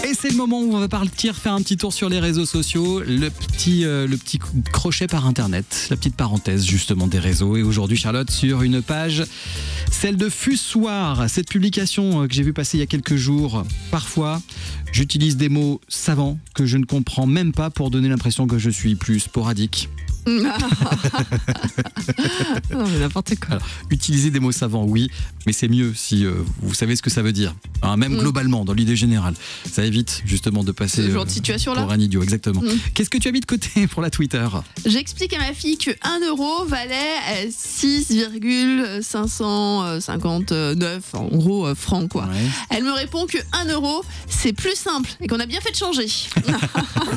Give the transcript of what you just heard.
Et c'est le moment où on va partir faire un petit tour sur les réseaux sociaux, le petit crochet par internet, la petite parenthèse justement des réseaux. Et aujourd'hui, Charlotte, sur une page, celle de Fussoir, cette publication que j'ai vu passer il y a quelques jours. Parfois, j'utilise des mots savants que je ne comprends même pas pour donner l'impression que je suis plus sporadique. Non, mais n'importe quoi. Alors, utiliser des mots savants, oui, mais c'est mieux si vous savez ce que ça veut dire. Hein, même globalement, dans l'idée générale. Ça évite justement de passer Ce genre de situation-là. pour un idiot, exactement. Qu'est-ce que tu as mis de côté pour la Twitter ? J'explique à ma fille que 1 euro valait 6,559 en gros francs quoi. Ouais. Elle me répond que 1 euro c'est plus simple et qu'on a bien fait de changer.